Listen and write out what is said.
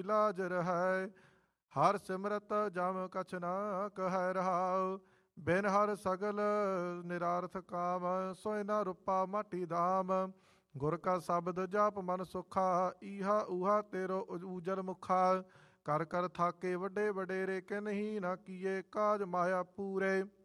ਇਲਾਜ ਰਹੈ। ਹਰ ਸਿਮਰਤ ਜਮ ਕਛ ਨਾ ਕਹਿ ਰਹਾਉ। ਬਿਨ ਹਰ ਸਗਲ ਨਿਰਾਰਥ ਕਾਮ, ਸੋਇ ਨ ਰੂਪਾ ਮਾਟੀ ਧਾਮ। ਗੁਰ ਕਾ ਸ਼ਬਦ ਜਪ ਮਨ ਸੁਖਾ, ਈਹਾ ਊਹਾ ਤੇਰੋ ਊਜਲ ਮੁਖਾ। ਕਰ ਕਰ ਥਾਕੇ ਵੱਡੇ ਵਡੇਰੇ, ਕਿਨਹੀ ਨਾ ਕੀਏ ਕਾਜ ਮਾਇਆ ਪੂਰੇ।